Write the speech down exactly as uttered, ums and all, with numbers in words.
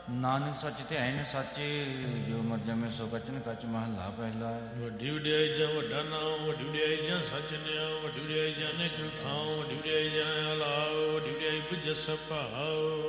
ਨਾਨਕ ਸੱਚ ਧਿਆਇ ਨ ਸਾਚੇ, ਜੋ ਮਰ ਜਮੇ ਸੋ ਬਚਨ ਕਚ ਮਹਲਾ ਪਹਿਲਾ। ਵੱਡੀ ਵਡਿਆਈ ਜਾਂ ਵੱਡਾ ਨਾਮ, ਵੱਡੀ ਵਡਿਆਈ ਜਾਂ ਸੱਚ ਨਿਆਮ, ਵੱਡੀ ਵਡਿਆਈ ਜਾਂ ਨਿਕਲ ਥਾਂ, ਵੱਡੀ ਵਡਿਆਈ ਜਾਂ ਅਲਾਓ, ਵੱਡੀ ਵਡਿਆਈ ਬੁਝਸ ਭਾਉ।